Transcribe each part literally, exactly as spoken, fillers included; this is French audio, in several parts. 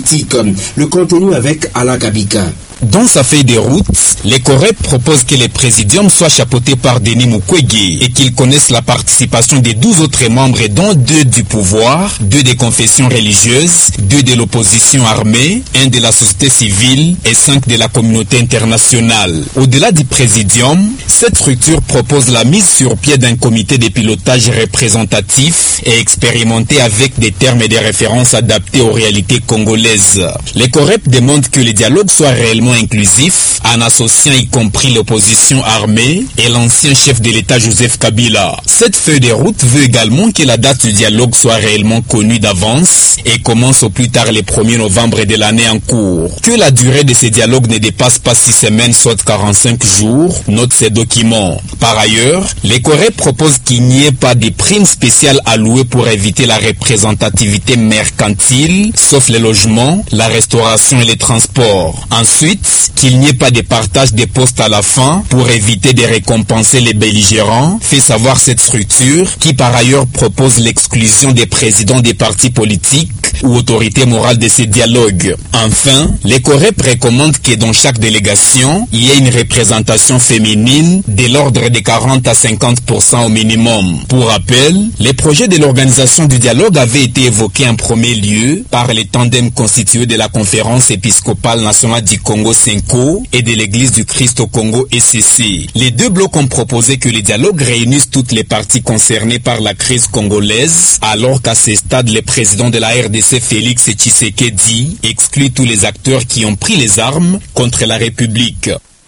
politique. Le contenu avec Alain Kabika. Dans sa feuille de route, les Corep proposent que le présidium soit chapeauté par Denis Mukwege et qu'il connaisse la participation des douze autres membres, dont deux du pouvoir, deux des confessions religieuses, deux de l'opposition armée, un de la société civile et cinq de la communauté internationale. Au-delà du présidium, cette structure propose la mise sur pied d'un comité de pilotage représentatif et expérimenté avec des termes et des références adaptés aux réalités congolaises. Les Corep demandent que le dialogue soit réellement inclusif en associant y compris l'opposition armée et l'ancien chef de l'État Joseph Kabila. Cette feuille de route veut également que la date du dialogue soit réellement connue d'avance et commence au plus tard le premier novembre de l'année en cours. Que la durée de ces dialogues ne dépasse pas six semaines, soit quarante-cinq jours, note ces documents. Par ailleurs, les Corep proposent qu'il n'y ait pas de primes spéciales allouées pour éviter la représentativité mercantile, sauf les logements, la restauration et les transports. Ensuite, qu'il n'y ait pas de partage des postes à la fin pour éviter de récompenser les belligérants, fait savoir cette structure qui par ailleurs propose l'exclusion des présidents des partis politiques ou autorités morales de ces dialogues. Enfin, les Corep recommandent que dans chaque délégation, il y ait une représentation féminine de l'ordre de quarante à cinquante pour cent au minimum. Pour rappel, les projets de l'organisation du dialogue avaient été évoqués en premier lieu par les tandems constitués de la conférence épiscopale nationale du Congo Senko et de l'église du Christ au Congo E C C. Les deux blocs ont proposé que les dialogues réunissent toutes les parties concernées par la crise congolaise, alors qu'à ce stade, le président de la R D C Félix Tshisekedi exclut tous les acteurs qui ont pris les armes contre la République.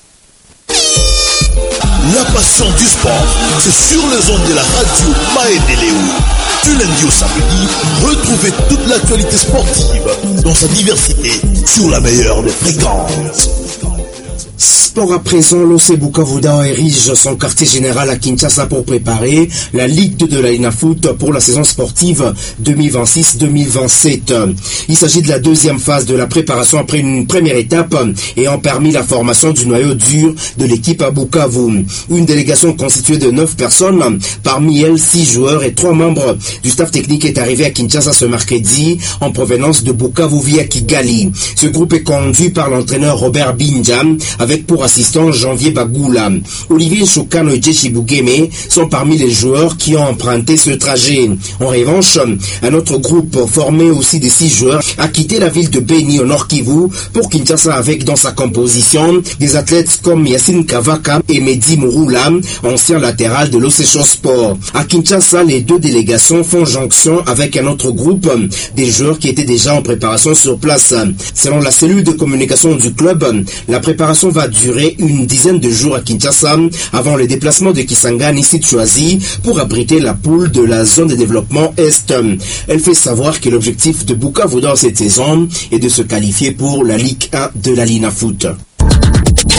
La passion du sport, c'est sur les ondes de la radio Maendeleo. Du lundi au samedi, retrouvez toute l'actualité sportive dans sa diversité sur la meilleure des fréquences. Sport à présent, l'O C Bukavu érige son quartier général à Kinshasa pour préparer la Ligue deux de la Linafoot pour la saison sportive deux mille vingt-six deux mille vingt-sept. Il s'agit de la deuxième phase de la préparation après une première étape ayant permis la formation du noyau dur de l'équipe à Bukavu. Une délégation constituée de neuf personnes, parmi elles six joueurs et trois membres du staff technique est arrivée à Kinshasa ce mercredi en provenance de Bukavu via Kigali. Ce groupe est conduit par l'entraîneur Robert Binjam avec pour assistant Janvier Bagoula. Olivier Chokano et Jeshi Bougeme sont parmi les joueurs qui ont emprunté ce trajet. En revanche, un autre groupe formé aussi de six joueurs a quitté la ville de Beni au Nord Kivu pour Kinshasa avec dans sa composition des athlètes comme Yassine Kavaka et Mehdi Mouroula, ancien latéral de l'O C Sport. À Kinshasa, les deux délégations font jonction avec un autre groupe des joueurs qui étaient déjà en préparation sur place. Selon la cellule de communication du club, la préparation va durer une dizaine de jours à Kinshasa avant le déplacement de Kisangani, site choisi pour abriter la poule de la zone de développement Est. Elle fait savoir que l'objectif de Bukavu dans cette saison est de se qualifier pour la Ligue un de la Linafoot.